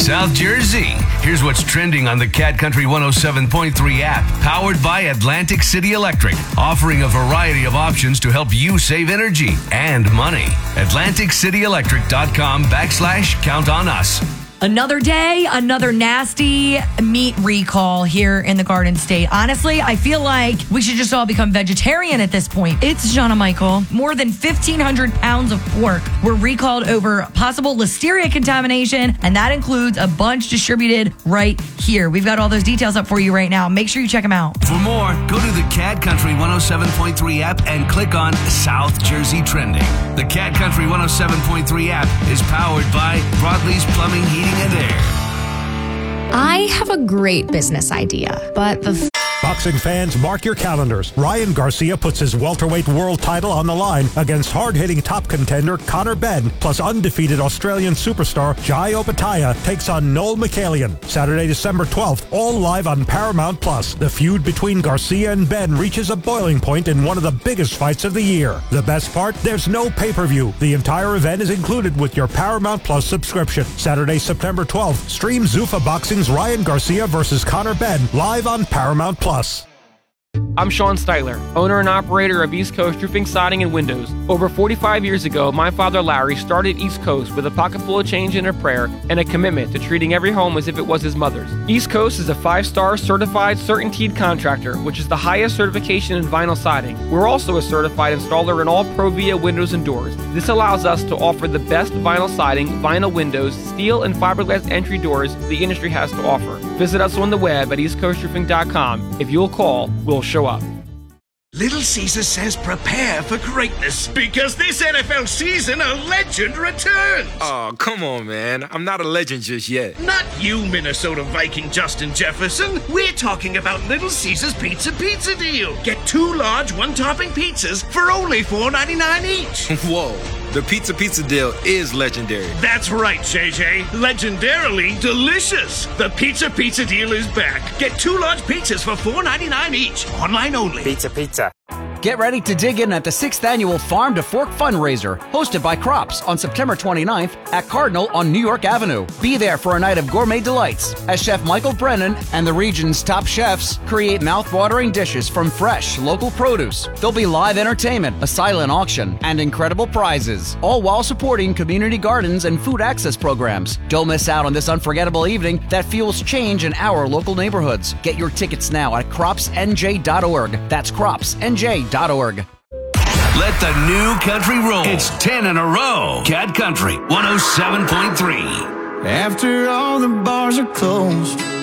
South Jersey. Here's what's trending on the Cat Country 107.3 app, powered by Atlantic City Electric, offering a variety of options to help you save energy and money. AtlanticCityElectric.com/count on us. Another day, another nasty meat recall here in the Garden State. Honestly, I feel like we should just all become vegetarian at this point. It's Jana Michael. More than 1,500 pounds of pork were recalled over possible listeria contamination, and that includes a bunch distributed right here. We've got all those details up for you right now. Make sure you check them out. For more, go to the Cat Country 107.3 app and click on South Jersey Trending. The Cat Country 107.3 app is powered by Broadleys Plumbing, Heating, and Air. I have a great business idea, but the Boxing fans, mark your calendars. Ryan Garcia puts his welterweight world title on the line against hard-hitting top contender Conor Benn, plus undefeated Australian superstar Jai Opetaia takes on Noel Michaelian. Saturday, December 12th, all live on Paramount+. The feud between Garcia and Benn reaches a boiling point in one of the biggest fights of the year. The best part? There's no pay-per-view. The entire event is included with your Paramount+ subscription. Saturday, September 12th, stream Zuffa Boxing's Ryan Garcia versus Conor Benn live on Paramount+. I'm Sean Styler, owner and operator of East Coast Roofing, Siding, and Windows. Over 45 years ago, my father Larry started East Coast with a pocket full of change and a prayer and a commitment to treating every home as if it was his mother's. East Coast is a 5-star certified CertainTeed contractor, which is the highest certification in vinyl siding. We're also a certified installer in all Provia windows and doors. This allows us to offer the best vinyl siding, vinyl windows, steel, and fiberglass entry doors the industry has to offer. Visit us on the web at eastcoastroofing.com. If you'll call, we'll show up. Little Caesar says prepare for greatness, because this NFL season a legend returns. Oh, come on, man. I'm not a legend just yet. Not you, Minnesota Viking Justin Jefferson. We're talking about Little Caesar's pizza deal. Get 2 large one-topping pizzas for only $4.99 each. Whoa. The pizza deal is legendary. That's right, JJ. Legendarily delicious. The pizza deal is back. Get 2 large pizzas for $4.99 each. Online only. Pizza. Get ready to dig in at the 6th annual Farm to Fork fundraiser, hosted by Crops on September 29th at Cardinal on New York Avenue. Be there for a night of gourmet delights as Chef Michael Brennan and the region's top chefs create mouth-watering dishes from fresh, local produce. There'll be live entertainment, a silent auction, and incredible prizes, all while supporting community gardens and food access programs. Don't miss out on this unforgettable evening that fuels change in our local neighborhoods. Get your tickets now at cropsnj.org. That's cropsnj.org. Let the new country roll. It's 10 in a row. Cat Country 107.3. After all the bars are closed,